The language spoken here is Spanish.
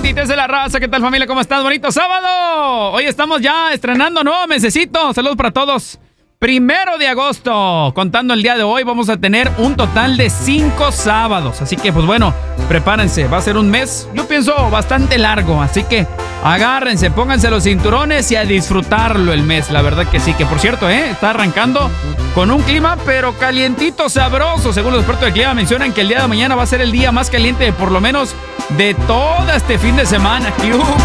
23 de la raza. ¿Qué tal, familia? ¿Cómo estás? Bonito sábado. Hoy estamos ya estrenando nuevo mesecito. Saludos para todos. 1 de agosto. Contando el día de hoy, vamos a tener un total de 5 sábados. Así que, pues bueno, prepárense. Va a ser un mes, yo pienso, bastante largo. Así que agárrense, pónganse los cinturones y a disfrutarlo el mes. La verdad que sí. Que por cierto, está arrancando con un clima, pero calientito, sabroso. Según los expertos de clima, mencionan que el día de mañana va a ser el día más caliente, por lo menos, de todo este fin de semana. ¡Qué hubo!